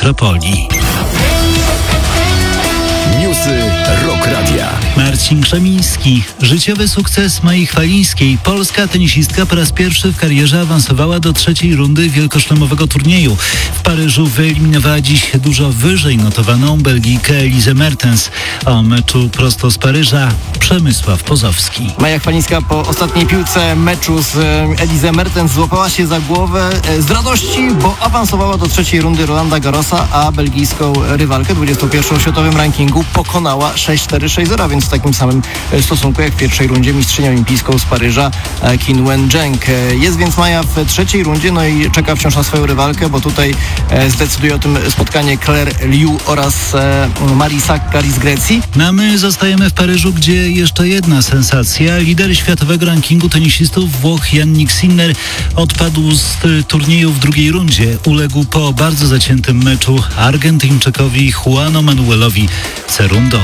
metropolii. Newsy Rock Radia. Marcin Krzemiński. Życiowy sukces Mai Chwalińskiej. Polska tenisistka po raz pierwszy w karierze awansowała do trzeciej rundy wielkoszlemowego turnieju. W Paryżu wyeliminowała dziś dużo wyżej notowaną Belgijkę Elizę Mertens. O meczu prosto z Paryża Przemysław Pozowski. Maja Chwalińska po ostatniej piłce meczu z Elizę Mertens złapała się za głowę z radości, bo awansowała do trzeciej rundy Rolanda Garrosa, a belgijską rywalkę 21. w światowym rankingu pokonała 6-4, 6-0, więc w takim samym stosunku jak w pierwszej rundzie mistrzynią olimpijską z Paryża Qin Wenzheng. Jest więc Maja w trzeciej rundzie, no i czeka wciąż na swoją rywalkę, bo tutaj zdecyduje o tym spotkanie Claire Liu oraz Marii Sakkari z Grecji. A my zostajemy w Paryżu, gdzie jeszcze jedna sensacja. Lider światowego rankingu tenisistów Włoch Jannik Sinner odpadł z turnieju w drugiej rundzie. Uległ po bardzo zaciętym meczu Argentyńczykowi Juanu Manuelowi Cerundolo.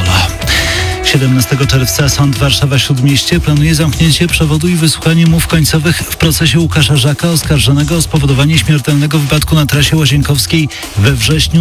17 czerwca Sąd Warszawa-Śródmieście planuje zamknięcie przewodu i wysłuchanie mów końcowych w procesie Łukasza Żaka oskarżonego o spowodowanie śmiertelnego wypadku na trasie łazienkowskiej we wrześniu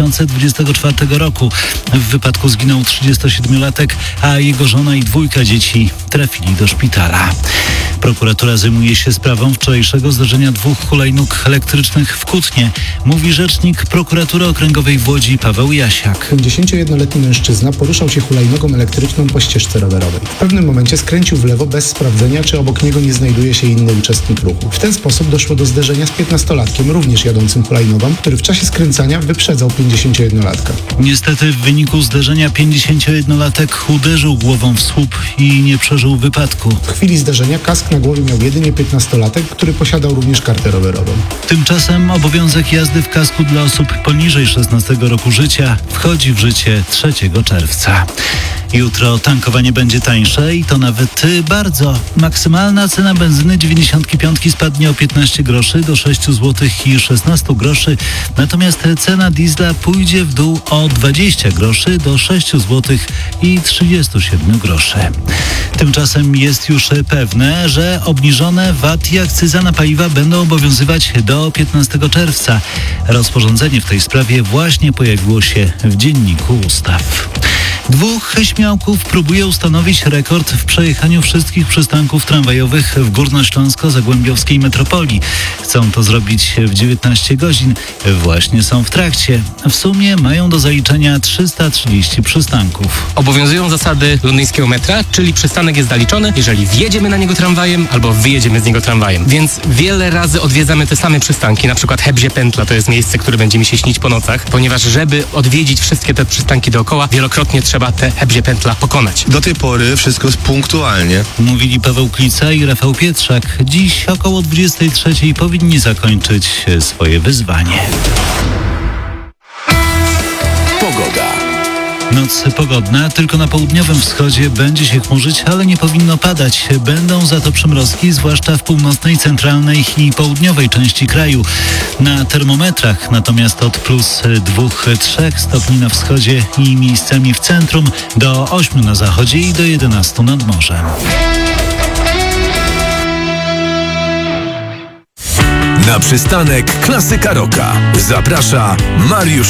2024 roku. W wypadku zginął 37-latek, a jego żona i 2 dzieci trafili do szpitala. Prokuratura zajmuje się sprawą wczorajszego zdarzenia 2 hulajnóg elektrycznych w Kutnie, mówi rzecznik Prokuratury Okręgowej w Łodzi Paweł Jasiak. 51-letni mężczyzna poruszał się hulajnogą elektryczną po ścieżce rowerowej. W pewnym momencie skręcił w lewo bez sprawdzenia, czy obok niego nie znajduje się inny uczestnik ruchu. W ten sposób doszło do zderzenia z 15-latkiem, również jadącym hulajnogą, który w czasie skręcania wyprzedzał 51-latka. Niestety w wyniku zderzenia 51-latek uderzył głową w słup i nie przeżył wypadku. W chwili zdarzenia kask na głowie miał jedynie 15-latek, który posiadał również kartę rowerową. Tymczasem obowiązek jazdy w kasku dla osób poniżej 16 roku życia wchodzi w życie 3 czerwca. Jutro tankowanie będzie tańsze i to nawet bardzo. Maksymalna cena benzyny 95 spadnie o 15 groszy do 6 zł i 16 groszy, natomiast cena diesla pójdzie w dół o 20 groszy do 6 zł i 37 groszy. Tymczasem jest już pewne, że obniżone VAT i akcyza na paliwa będą obowiązywać do 15 czerwca. Rozporządzenie w tej sprawie właśnie pojawiło się w Dzienniku Ustaw. 2 śmiałków próbuje ustanowić rekord w przejechaniu wszystkich przystanków tramwajowych w górnośląsko-zagłębiowskiej metropolii. Chcą to zrobić w 19 godzin. Właśnie są w trakcie. W sumie mają do zaliczenia 330 przystanków. Obowiązują zasady londyńskiego metra, czyli przystanek jest zaliczony, jeżeli wjedziemy na niego tramwajem albo wyjedziemy z niego tramwajem. Więc wiele razy odwiedzamy te same przystanki, na przykład Hebzie Pętla to jest miejsce, które będzie mi się śnić po nocach, ponieważ żeby odwiedzić wszystkie te przystanki dookoła, wielokrotnie trzeba te Hebzie Pętla pokonać. Do tej pory wszystko jest punktualnie. Mówili Paweł Klica i Rafał Pietrzak. Dziś około 23 powinni zakończyć swoje wyzwanie. Pogoda. Noc pogodna, tylko na południowym wschodzie będzie się chmurzyć, ale nie powinno padać. Będą za to przymrozki, zwłaszcza w północnej, centralnej i południowej części kraju. Na termometrach natomiast od +2-3 stopni na wschodzie i miejscami w centrum, do 8 na zachodzie i do 11 nad morzem. Na przystanek Klasyka Rocka zaprasza Mariusz